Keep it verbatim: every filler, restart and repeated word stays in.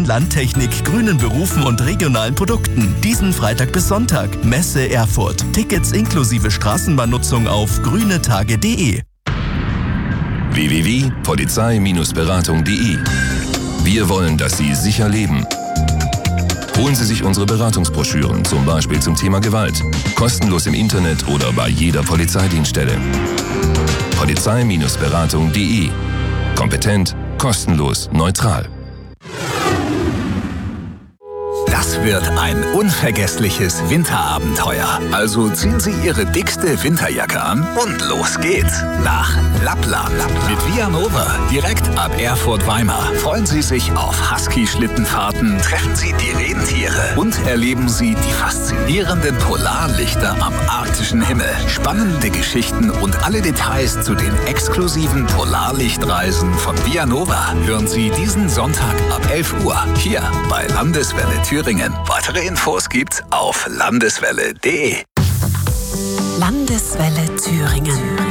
Innovation, Landtechnik, grünen Berufen und regionalen Produkten. Diesen Freitag bis Sonntag. Messe Erfurt. Tickets inklusive Straßenbahnnutzung auf grünetage punkt de. w w w punkt polizei Beratung punkt de. Wir wollen, dass Sie sicher leben. Holen Sie sich unsere Beratungsbroschüren, zum Beispiel zum Thema Gewalt. Kostenlos im Internet oder bei jeder Polizeidienststelle. Polizei Beratung punkt de. Kompetent, kostenlos, neutral. Das wird ein unvergessliches Winterabenteuer. Also ziehen Sie Ihre dickste Winterjacke an und los geht's nach Lappland. Mit Vianova direkt ab Erfurt-Weimar. Freuen Sie sich auf Husky-Schlittenfahrten, treffen Sie die Rentiere und erleben Sie die faszinierenden Polarlichter am arktischen Himmel. Spannende Geschichten und alle Details zu den exklusiven Polarlichtreisen von Vianova hören Sie diesen Sonntag ab elf Uhr hier bei Landeswelle Thüringen. Weitere Infos gibt's auf landeswelle punkt de. Landeswelle Thüringen.